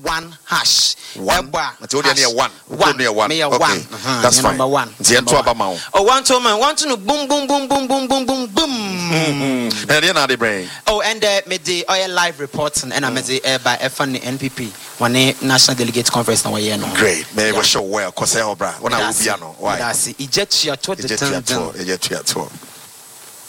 1 hash. One. One. Okay. That's fine. Number 1. Oh, 1 to man. 1 to no boom boom boom boom boom boom boom boom. And then are the brain. Oh, and me the oil live reporting and I'm the by FN NPP. One national delegate conference now year no. Great. May we show well cause I obra. When I will be no. Why? That's it. Eject your to the